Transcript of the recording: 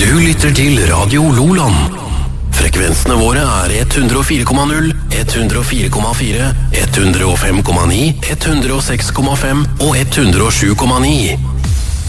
Du lytter til Radio Loland. Frekvensene våre er 104,0, 104,4, 105,9, 106,5 og 107,9.